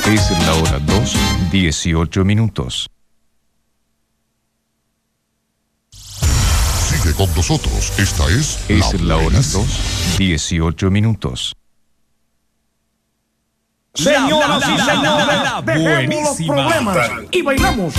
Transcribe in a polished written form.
Es la hora 2, 18 minutos. Sigue con nosotros. Esta es la hora 2, 18 minutos. Señoras y señores, dejemos los problemas y bailamos.